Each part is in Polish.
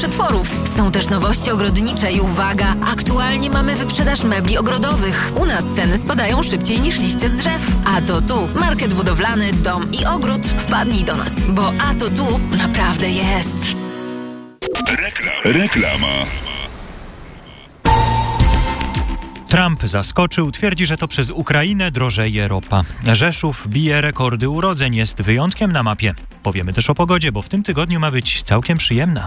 przetworów. Są też nowości ogrodnicze i uwaga, aktualnie mamy wyprzedaż mebli ogrodowych. U nas ceny spadają szybciej niż liście z drzew. A to tu market budowlany, dom i ogród. Wpadnij do nas, bo a to tu naprawdę jest. Reklama. Trump zaskoczył, twierdzi, że to przez Ukrainę drożeje ropa. Rzeszów bije rekordy urodzeń, jest wyjątkiem na mapie. Powiemy też o pogodzie, bo w tym tygodniu ma być całkiem przyjemna.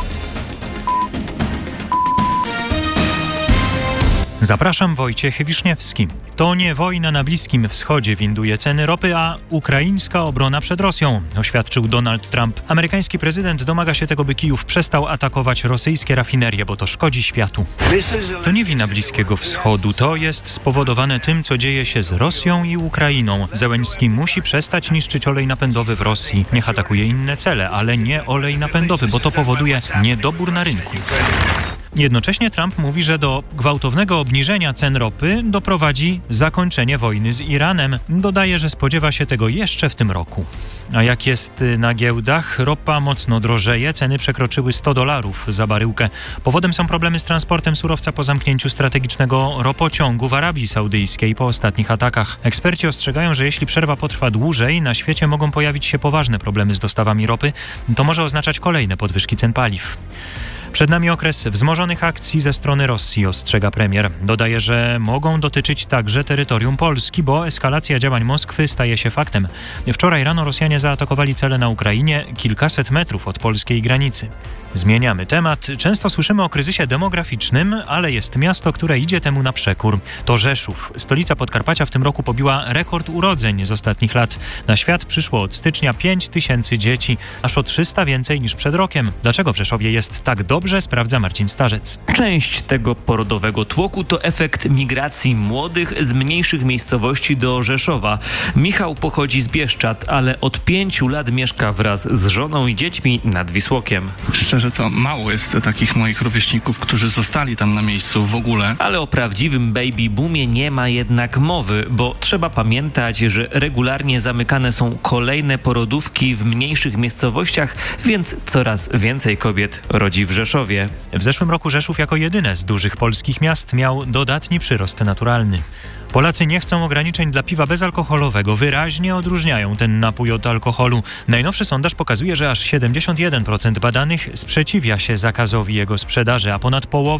Zapraszam, Wojciech Wiszniewski. To nie wojna na Bliskim Wschodzie winduje ceny ropy, a ukraińska obrona przed Rosją, oświadczył Donald Trump. Amerykański prezydent domaga się tego, by Kijów przestał atakować rosyjskie rafinerie, bo to szkodzi światu. To nie wina Bliskiego Wschodu, to jest spowodowane tym, co dzieje się z Rosją i Ukrainą. Zełenski musi przestać niszczyć olej napędowy w Rosji. Niech atakuje inne cele, ale nie olej napędowy, bo to powoduje niedobór na rynku. Jednocześnie Trump mówi, że do gwałtownego obniżenia cen ropy doprowadzi zakończenie wojny z Iranem. Dodaje, że spodziewa się tego jeszcze w tym roku. A jak jest na giełdach? Ropa mocno drożeje, ceny przekroczyły $100 za baryłkę. Powodem są problemy z transportem surowca po zamknięciu strategicznego ropociągu w Arabii Saudyjskiej po ostatnich atakach. Eksperci ostrzegają, że jeśli przerwa potrwa dłużej, na świecie mogą pojawić się poważne problemy z dostawami ropy. To może oznaczać kolejne podwyżki cen paliw. Przed nami okres wzmożonych akcji ze strony Rosji, ostrzega premier. Dodaje, że mogą dotyczyć także terytorium Polski, bo eskalacja działań Moskwy staje się faktem. Wczoraj rano Rosjanie zaatakowali cele na Ukrainie kilkaset metrów od polskiej granicy. Zmieniamy temat. Często słyszymy o kryzysie demograficznym, ale jest miasto, które idzie temu na przekór. To Rzeszów. Stolica Podkarpacia w tym roku pobiła rekord urodzeń z ostatnich lat. Na świat przyszło od stycznia 5000 dzieci, aż o 300 więcej niż przed rokiem. Dlaczego w Rzeszowie jest tak dobrze, sprawdza Marcin Starzec. Część tego porodowego tłoku to efekt migracji młodych z mniejszych miejscowości do Rzeszowa. Michał pochodzi z Bieszczad, ale od 5 lat mieszka wraz z żoną i dziećmi nad Wisłokiem. Szczerze to mało jest takich moich rówieśników, którzy zostali tam na miejscu w ogóle. Ale o prawdziwym baby boomie nie ma jednak mowy, bo trzeba pamiętać, że regularnie zamykane są kolejne porodówki w mniejszych miejscowościach, więc coraz więcej kobiet rodzi w Rzeszowie. W zeszłym roku Rzeszów jako jedyne z dużych polskich miast miał dodatni przyrost naturalny. Polacy nie chcą ograniczeń dla piwa bezalkoholowego. Wyraźnie odróżniają ten napój od alkoholu. Najnowszy sondaż pokazuje, że aż 71% badanych sprzeciwia się zakazowi jego sprzedaży, a ponad połowa